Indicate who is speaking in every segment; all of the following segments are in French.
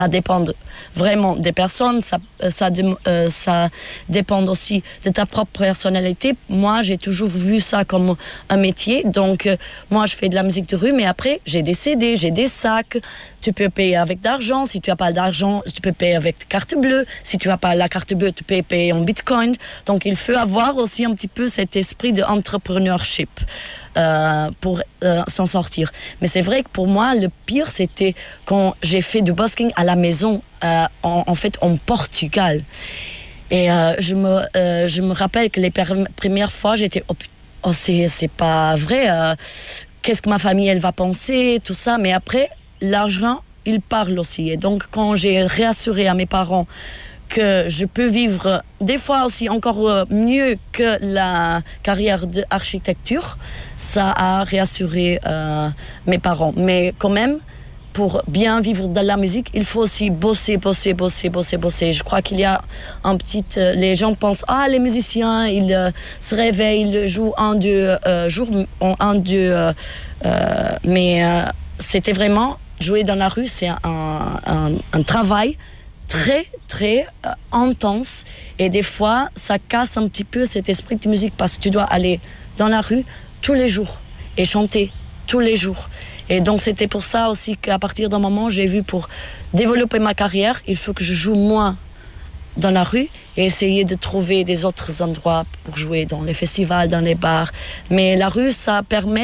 Speaker 1: Ça dépend vraiment des personnes, ça dépend aussi de ta propre personnalité. Moi, j'ai toujours vu ça comme un métier. Donc, moi, je fais de la musique de rue, mais après, j'ai des CD, j'ai des sacs. Tu peux payer avec d'argent. Si tu n'as pas d'argent, tu peux payer avec carte bleue. Si tu n'as pas la carte bleue, tu peux payer en bitcoin. Donc, il faut avoir aussi un petit peu cet esprit d'entrepreneurship pour s'en sortir. Mais c'est vrai que pour moi, le pire, c'était quand j'ai fait du busking à la maison, en fait, en Portugal. Et je me rappelle que les premières fois, j'étais c'est pas vrai. Qu'est-ce que ma famille elle va penser, tout ça. Mais après, l'argent, il parle aussi. Et donc, quand j'ai réassuré à mes parents que je peux vivre des fois aussi encore mieux que la carrière d'architecture, ça a réassuré mes parents. Mais quand même, pour bien vivre de la musique, il faut aussi bosser. Je crois qu'il y a les gens pensent, les musiciens, ils se réveillent, ils jouent deux jours, mais c'était vraiment, jouer dans la rue, c'est un travail très, très intense. Et des fois, ça casse un petit peu cet esprit de musique parce que tu dois aller dans la rue tous les jours et chanter tous les jours. Et donc, c'était pour ça aussi qu'à partir d'un moment, j'ai vu pour développer ma carrière, il faut que je joue moins dans la rue et essayer de trouver des autres endroits pour jouer dans les festivals, dans les bars. Mais la rue, ça permet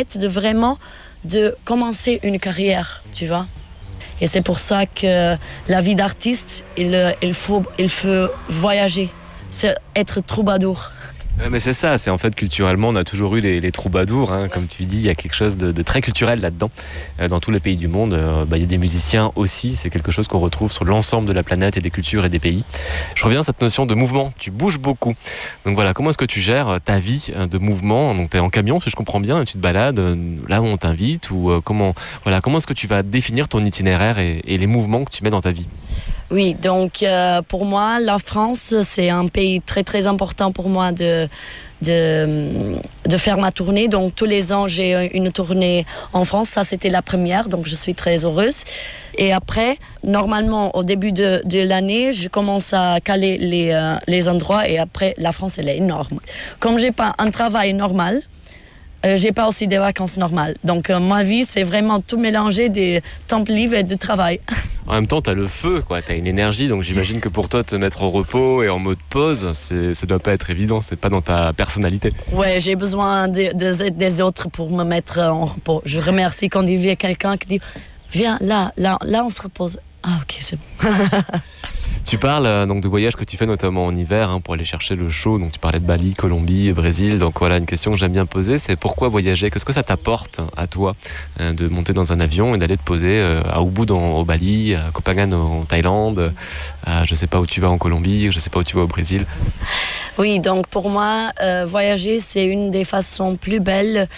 Speaker 1: de commencer une carrière, tu vois. Et c'est pour ça que la vie d'artiste, il faut voyager, c'est être troubadour.
Speaker 2: Mais c'est ça, c'est en fait culturellement, on a toujours eu les troubadours, hein, comme tu dis, il y a quelque chose de très culturel là-dedans. Dans tous les pays du monde, il y a des musiciens aussi, c'est quelque chose qu'on retrouve sur l'ensemble de la planète et des cultures et des pays. Je reviens à cette notion de mouvement, tu bouges beaucoup. Donc voilà, comment est-ce que tu gères ta vie de mouvement? Donc tu es en camion, si je comprends bien, et tu te balades là où on t'invite, ou comment est-ce que tu vas définir ton itinéraire et les mouvements que tu mets dans ta vie?
Speaker 1: Oui, donc pour moi, la France, c'est un pays très très important pour moi de faire ma tournée. Donc tous les ans, j'ai une tournée en France. Ça, c'était la première, donc je suis très heureuse. Et après, normalement, au début de l'année, je commence à caler les endroits. Et après, la France, elle est énorme. Comme j'ai pas un travail normal, j'ai pas aussi des vacances normales. Donc ma vie, c'est vraiment tout mélanger des temps libres et de travail.
Speaker 2: En même temps, t'as le feu, quoi. T'as une énergie, donc j'imagine que pour toi, te mettre au repos et en mode pause, ça doit pas être évident. C'est pas dans ta personnalité.
Speaker 1: Ouais, j'ai besoin des autres pour me mettre en repos. Je remercie quand il y a quelqu'un qui dit viens là, on se repose. Ah ok, c'est bon.
Speaker 2: Tu parles donc de voyages que tu fais notamment en hiver pour aller chercher le chaud. Donc tu parlais de Bali, Colombie, Brésil. Donc voilà, une question que j'aime bien poser, c'est pourquoi voyager? Qu'est-ce que ça t'apporte à toi de monter dans un avion et d'aller te poser à Ubud au Bali, à Koh Phangan en Thaïlande, je sais pas où tu vas en Colombie, je sais pas où tu vas au Brésil?
Speaker 1: Oui, donc pour moi, voyager, c'est une des façons plus belles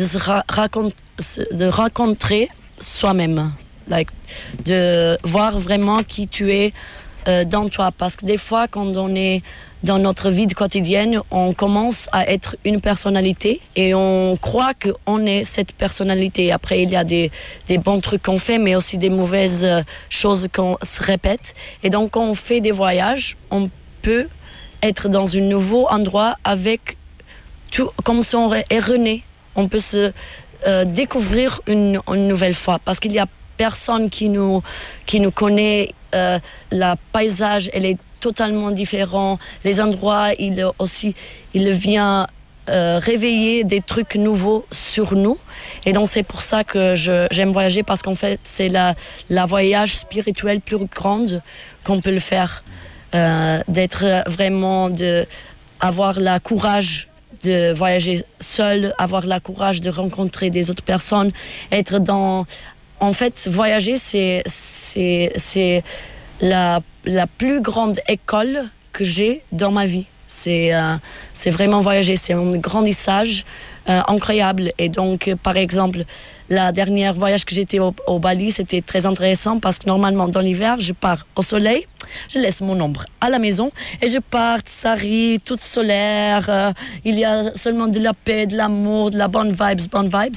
Speaker 1: de rencontrer soi-même, de voir vraiment qui tu es dans toi. Parce que des fois, quand on est dans notre vie quotidienne, on commence à être une personnalité et on croit qu'on est cette personnalité. Après, il y a des bons trucs qu'on fait, mais aussi des mauvaises choses qu'on se répète. Et donc, quand on fait des voyages, on peut être dans un nouveau endroit avec tout, comme si on est rené. On peut se découvrir une nouvelle fois parce qu'il y a personne qui nous connaît. Le paysage, elle est totalement différent. Les endroits, il vient réveiller des trucs nouveaux sur nous. Et donc, c'est pour ça que j'aime voyager parce qu'en fait, c'est la voyage spirituel plus grande qu'on peut le faire. D'être vraiment, avoir le courage de voyager seul, avoir le courage de rencontrer des autres personnes, être dans... En fait, voyager, c'est la plus grande école que j'ai dans ma vie. C'est vraiment voyager, c'est un grandissage incroyable. Et donc, par exemple, la dernière voyage que j'étais au Bali, c'était très intéressant parce que normalement, dans l'hiver, je pars au soleil, je laisse mon ombre à la maison et je pars, ça rit, toute solaire, il y a seulement de la paix, de l'amour, de la bonne vibes.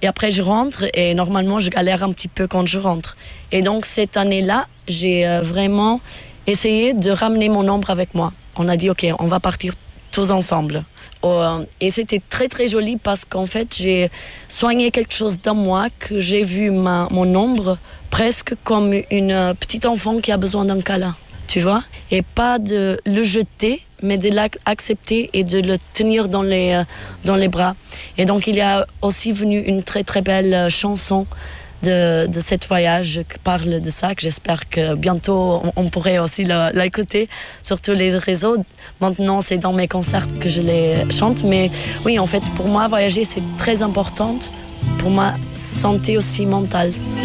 Speaker 1: Et après, je rentre et normalement, je galère un petit peu quand je rentre. Et donc, cette année-là, j'ai vraiment essayé de ramener mon ombre avec moi. On a dit, OK, on va partir tous ensemble. Et c'était très, très joli parce qu'en fait, j'ai soigné quelque chose dans moi que j'ai vu mon ombre presque comme une petite enfant qui a besoin d'un câlin, tu vois? Et pas de le jeter, mais de l'accepter et de le tenir dans les bras. Et donc, il y a aussi venu une très, très belle chanson de cet voyage qui parle de ça, que j'espère que bientôt on pourrait aussi l'écouter sur tous les réseaux. Maintenant, c'est dans mes concerts que je les chante, mais oui, en fait, pour moi, voyager, c'est très important. Pour ma santé aussi mentale.